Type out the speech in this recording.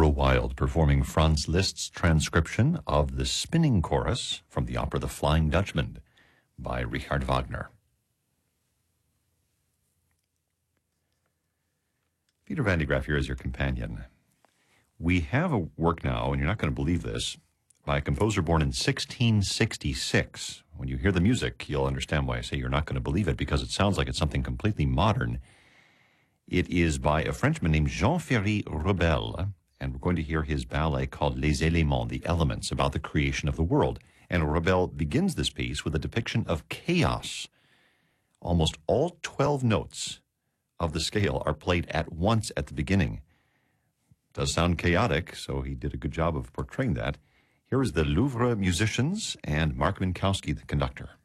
Wilde performing Franz Liszt's transcription of the Spinning Chorus from the opera The Flying Dutchman by Richard Wagner. Peter Van de Graaff here as your companion. We have a work now, and you're not going to believe this, by a composer born in 1666. When you hear the music, you'll understand why I say you're not going to believe it, because it sounds like it's something completely modern. It is by a Frenchman named Jean-Ferry Rebel, and we're going to hear his ballet called Les Éléments, the Elements, about the creation of the world. And Rebel begins this piece with a depiction of chaos. Almost all 12 notes of the scale are played at once at the beginning. It does sound chaotic, so he did a good job of portraying that. Here is the Louvre Musicians and Mark Minkowski, the conductor.